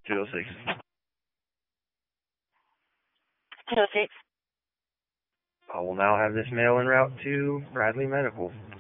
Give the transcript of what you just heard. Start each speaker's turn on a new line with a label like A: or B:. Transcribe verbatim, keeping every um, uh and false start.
A: two oh six.
B: two oh six.
A: I will now have this mail en route to Bradley Medical.